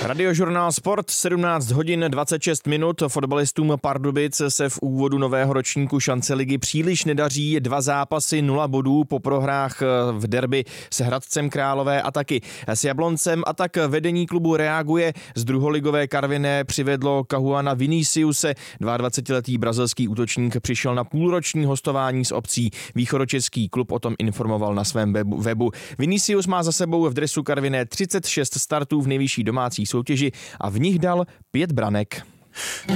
Radiožurnál Sport, 17 hodin 26 minut. Fotbalistům Pardubic se v úvodu nového ročníku šance ligy příliš nedaří. 2 zápasy, 0 bodů po prohrách v derby s Hradcem Králové a taky s Jabloncem. A tak vedení klubu reaguje. Z druholigové Karviné přivedlo Kahuana Viniciuse. 22letý brazilský útočník přišel na půlroční hostování s opcí. Východočeský klub o tom informoval na svém webu. Vinicius má za sebou v dresu Karviné 36 startů v nejvyšší domácí soutěži a v nich dal 5 branek.